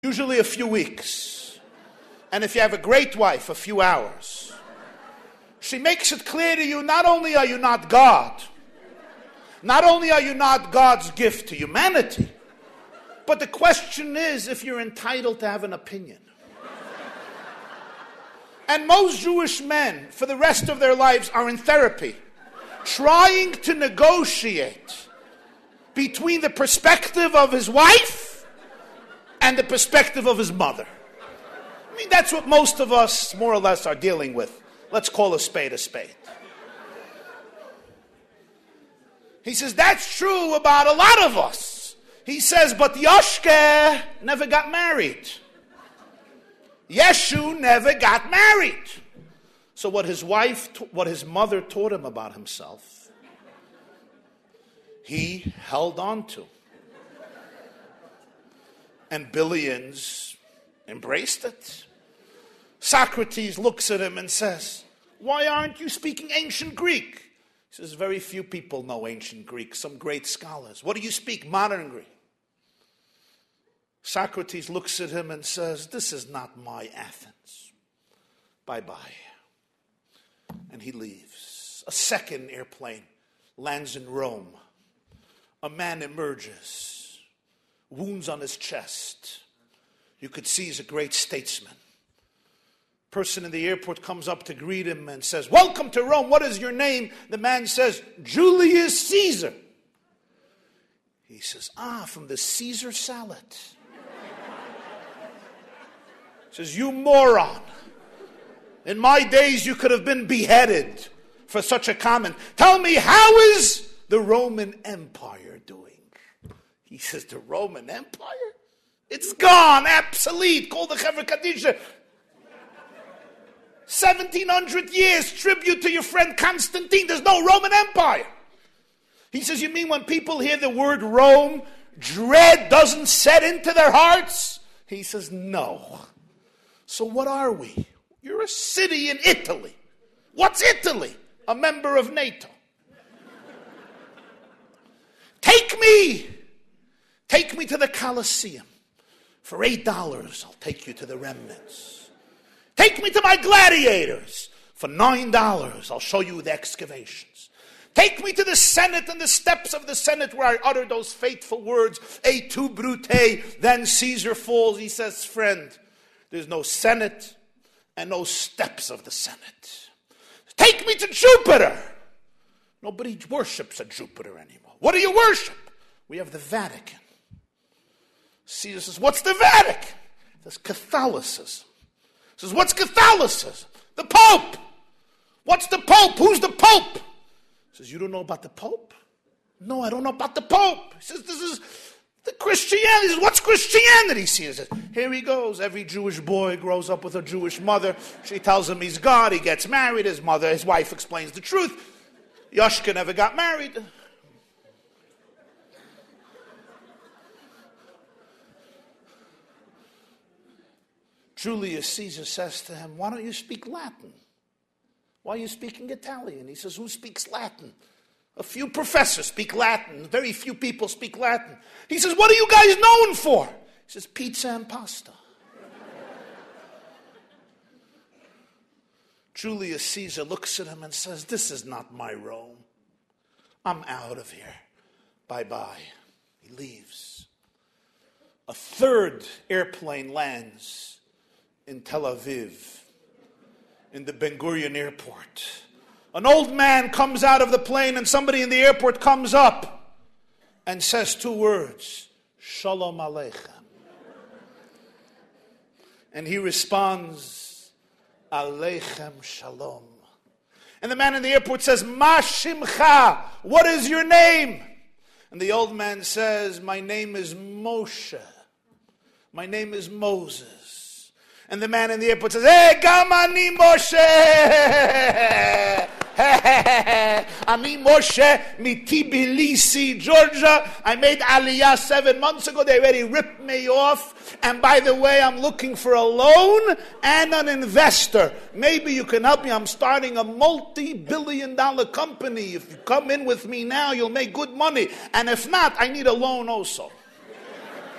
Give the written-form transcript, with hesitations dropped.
Usually a few weeks. And if you have a great wife, a few hours. She makes it clear to you, not only are you not God, not only are you not God's gift to humanity, but the question is if you're entitled to have an opinion. And most Jewish men, for the rest of their lives, are in therapy, trying to negotiate between the perspective of his wife and the perspective of his mother. I mean, that's what most of us, more or less, are dealing with. Let's call a spade a spade. He says, that's true about a lot of us. He says, but Yoshke never got married. Yeshu never got married. So what his mother taught him about himself, he held on to. And billions embraced it. Socrates looks at him and says, why aren't you speaking ancient Greek? He says, very few people know ancient Greek, some great scholars. What do you speak? Modern Greek. Socrates looks at him and says, this is not my Athens. Bye-bye. And he leaves. A second airplane lands in Rome. A man emerges, wounds on his chest. You could see he's a great statesman. Person in the airport comes up to greet him and says, welcome to Rome. What is your name? The man says, Julius Caesar. He says, from the Caesar salad. He says, you moron. In my days, you could have been beheaded for such a comment. Tell me, how is the Roman Empire doing? He says, the Roman Empire? It's gone, obsolete. Call the Chevra Kadisha. 1700 years, tribute to your friend Constantine. There's no Roman Empire. He says, you mean when people hear the word Rome, dread doesn't set into their hearts? He says, no. So what are we? You're a city in Italy. What's Italy? A member of NATO. Take me to the Colosseum. For $8, I'll take you to the remnants. Take me to my gladiators. For $9, I'll show you the excavations. Take me to the Senate and the steps of the Senate where I uttered those fateful words, Et tu, Brute, then Caesar falls. He says, friend, there's no Senate and no steps of the Senate. Take me to Jupiter. Nobody worships a Jupiter anymore. What do you worship? We have the Vatican. Caesar says, what's the Vatican? He says, Catholicism. He says, what's Catholicism? The Pope. What's the Pope? Who's the Pope? He says, you don't know about the Pope? No, I don't know about the Pope. He says, this is the Christianity. He says, what's Christianity? He says, here he goes. Every Jewish boy grows up with a Jewish mother. She tells him he's God. He gets married. His wife explains the truth. Yoshka never got married. Julius Caesar says to him, why don't you speak Latin? Why are you speaking Italian? He says, who speaks Latin? A few professors speak Latin. Very few people speak Latin. He says, what are you guys known for? He says, pizza and pasta. Julius Caesar looks at him and says, this is not my Rome. I'm out of here. Bye-bye. He leaves. A third airplane lands in Tel Aviv, in the Ben Gurion airport. An old man comes out of the plane and somebody in the airport comes up and says two words, Shalom Aleichem. And he responds, Aleichem Shalom. And the man in the airport says, Ma Shimcha, what is your name? And the old man says, my name is Moshe. My name is Moses. And the man in the airport says, hey, Gamani Moshe! Ani Moshe, mi Tbilisi, Georgia. I made Aliyah 7 months ago. They already ripped me off. And by the way, I'm looking for a loan and an investor. Maybe you can help me. I'm starting a multi-billion-dollar company. If you come in with me now, you'll make good money. And if not, I need a loan also.